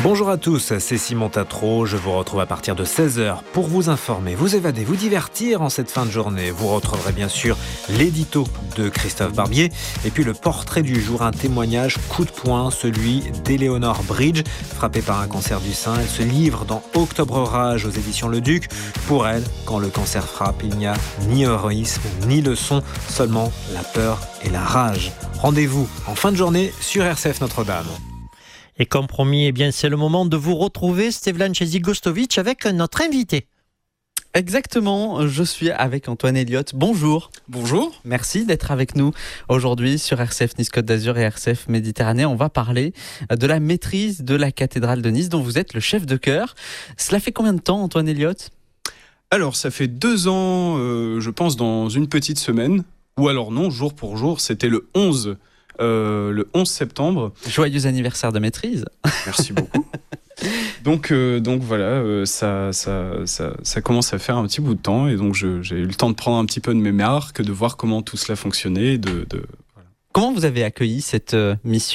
Bonjour à tous, c'est Simon Tatro. Je vous retrouve à partir de 16h pour vous informer, vous évader, vous divertir en cette fin de journée. Vous retrouverez bien sûr l'édito de Christophe Barbier et puis le portrait du jour, un témoignage coup de poing, celui d'Éléonore Bridge, frappée par un cancer du sein. Elle se livre dans Octobre Rage aux éditions Le Duc. Pour elle, quand le cancer frappe, il n'y a ni héroïsme ni leçon, seulement la peur et la rage. Rendez-vous en fin de journée sur RCF Notre-Dame. Et comme promis, c'est le moment de vous retrouver, Stevlan Chezigostovic, avec notre invité. Exactement, je suis avec Antoine Elliott. Bonjour. Bonjour. Merci d'être avec nous aujourd'hui sur RCF Nice Côte d'Azur et RCF Méditerranée. On va parler de la maîtrise de la cathédrale de Nice dont vous êtes le chef de chœur. Cela fait combien de temps, Antoine Elliott ? Alors, ça fait 2 ans, je pense, dans une petite semaine. Ou alors non, jour pour jour, c'était le 11 septembre. Joyeux anniversaire de maîtrise. Merci beaucoup. Donc voilà, ça commence à faire un petit bout de temps et donc j'ai eu le temps de prendre un petit peu de mes marques, de voir comment tout cela fonctionnait. Voilà. Comment vous avez accueilli cette mission ?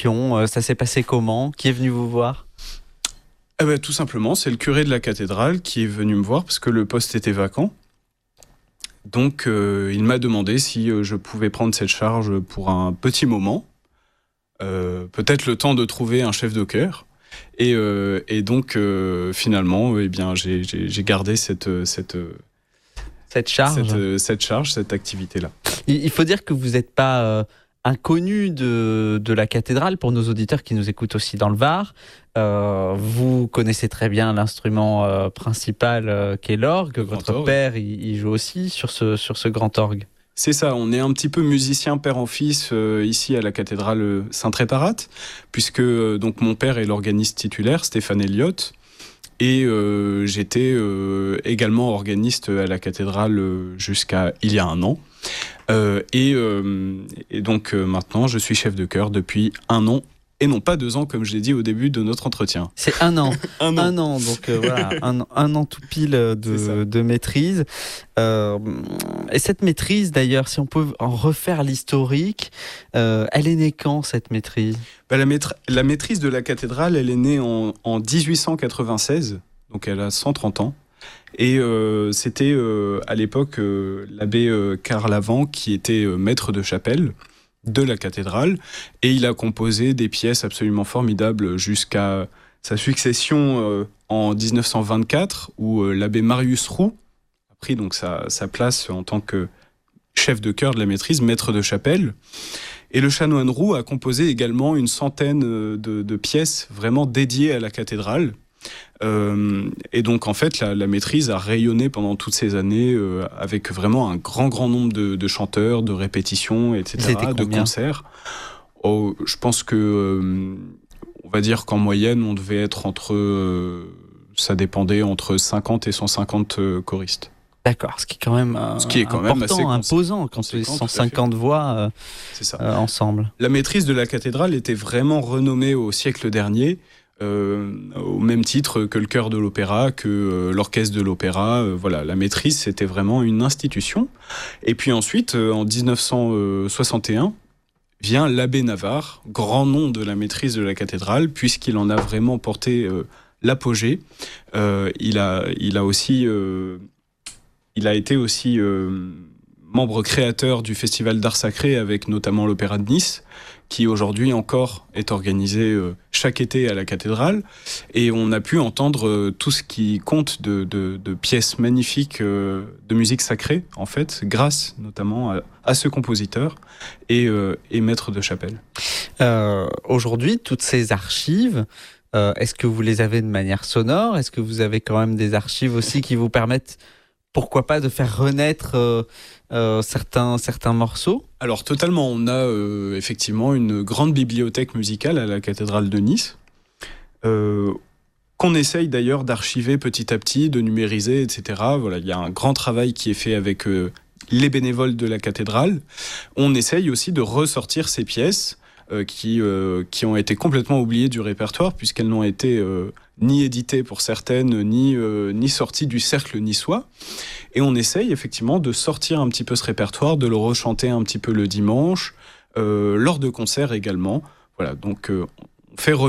Ça s'est passé comment ? Qui est venu vous voir ? Tout simplement, c'est le curé de la cathédrale qui est venu me voir parce que le poste était vacant. Donc il m'a demandé si je pouvais prendre cette charge pour un petit moment. Peut-être le temps de trouver un chef de chœur. Et donc, finalement, j'ai gardé cette charge, cette activité-là. Il faut dire que vous n'êtes pas inconnu de la cathédrale pour nos auditeurs qui nous écoutent aussi dans le Var. Vous connaissez très bien l'instrument principal qui est l'orgue. Votre père, il joue aussi sur ce grand orgue. C'est ça, on est un petit peu musicien père en fils ici à la cathédrale Saint-Tréparat, puisque donc mon père est l'organiste titulaire, Stéphane Elliott, et j'étais également organiste à la cathédrale jusqu'à il y a 1 an. Et donc maintenant, je suis chef de chœur depuis 1 an. Et non pas 2 ans, comme je l'ai dit au début de notre entretien. C'est 1 an. un an, donc voilà, un an tout pile de maîtrise. Et cette maîtrise, d'ailleurs, si on peut en refaire l'historique, elle est née quand, cette maîtrise ? La maîtrise de la cathédrale, elle est née en 1896, donc elle a 130 ans. Et c'était à l'époque l'abbé Karl Avant qui était maître de chapelle de la cathédrale, et il a composé des pièces absolument formidables jusqu'à sa succession en 1924, où l'abbé Marius Roux a pris donc sa place en tant que chef de chœur de la maîtrise, maître de chapelle. Et le chanoine Roux a composé également une centaine de pièces vraiment dédiées à la cathédrale. Et donc en fait la maîtrise a rayonné pendant toutes ces années avec vraiment un grand nombre de chanteurs, de répétitions, etc., de concerts. Je pense que on va dire qu'en moyenne on devait être ça dépendait entre 50 et 150 choristes. D'accord, ce qui est quand même important, assez imposant quand c'est 150 voix ensemble. La maîtrise de la cathédrale était vraiment renommée au siècle dernier. Au même titre que le chœur de l'opéra, que l'orchestre de l'opéra. Voilà, la maîtrise, c'était vraiment une institution. Et puis ensuite, en 1961, vient l'abbé Navarre, grand nom de la maîtrise de la cathédrale, puisqu'il en a vraiment porté l'apogée. Il a été aussi membre créateur du Festival d'Art Sacré, avec notamment l'Opéra de Nice, qui aujourd'hui encore est organisé chaque été à la cathédrale. Et on a pu entendre tout ce qui compte de pièces magnifiques de musique sacrée, en fait, grâce notamment à ce compositeur et maître de chapelle. Aujourd'hui, toutes ces archives, est-ce que vous les avez de manière sonore ? Est-ce que vous avez quand même des archives aussi qui vous permettent, pourquoi pas, de faire renaître certains morceaux ? Alors totalement, on a effectivement une grande bibliothèque musicale à la cathédrale de Nice, qu'on essaye d'ailleurs d'archiver petit à petit, de numériser, etc. Voilà, il y a un grand travail qui est fait avec les bénévoles de la cathédrale. On essaye aussi de ressortir ces pièces qui ont été complètement oubliées du répertoire, puisqu'elles n'ont été ni éditées pour certaines, ni sorties du cercle niçois. Et on essaye effectivement de sortir un petit peu ce répertoire, de le rechanter un petit peu le dimanche, lors de concerts également. Voilà, donc on fait